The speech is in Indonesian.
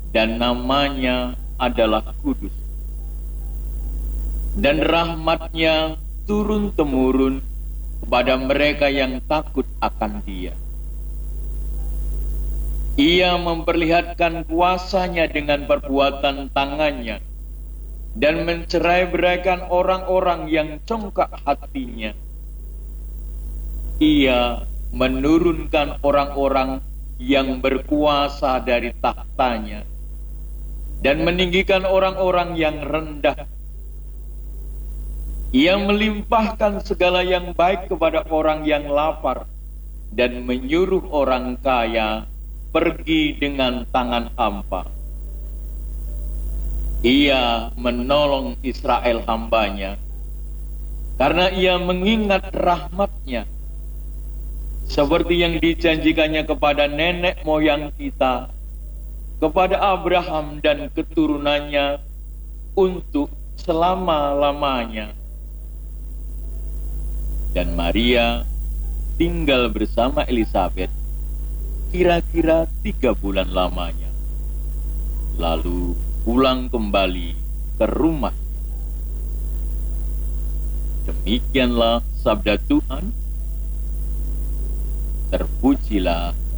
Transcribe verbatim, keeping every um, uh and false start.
dan namanya adalah kudus. Dan rahmatnya turun-temurun kepada mereka yang takut akan Dia. Ia memperlihatkan kuasanya dengan perbuatan tangannya dan mencerai-beraikan orang-orang yang congkak hatinya. Ia menurunkan orang-orang yang berkuasa dari tahtanya dan meninggikan orang-orang yang rendah. Ia melimpahkan segala yang baik kepada orang yang lapar dan menyuruh orang kaya pergi dengan tangan hampa. Ia menolong Israel hambanya karena ia mengingat rahmatnya seperti yang dijanjikannya kepada nenek moyang kita, kepada Abraham dan keturunannya untuk selama-lamanya. Dan Maria tinggal bersama Elizabeth kira-kira tiga bulan lamanya, lalu pulang kembali ke rumah. Demikianlah sabda Tuhan. Terpujilah